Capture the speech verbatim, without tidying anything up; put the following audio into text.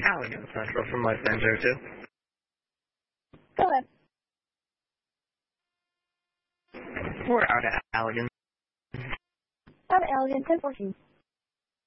Allegan Central from Life nine zero two. Go ahead. We're out at Allegan. Out of Allegan, ten fourteen.